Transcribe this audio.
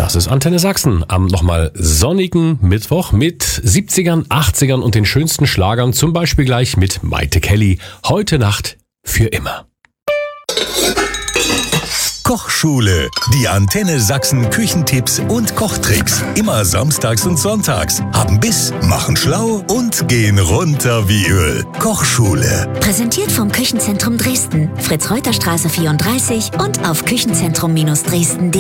Das ist Antenne Sachsen am nochmal sonnigen Mittwoch mit 70ern, 80ern und den schönsten Schlagern, zum Beispiel gleich mit Maite Kelly. Heute Nacht für immer. Kochschule. Die Antenne Sachsen Küchentipps und Kochtricks. Immer samstags und sonntags. Haben Biss, machen schlau und gehen runter wie Öl. Kochschule. Präsentiert vom Küchenzentrum Dresden. Fritz-Reuter-Straße 34 und auf küchenzentrum-dresden.de.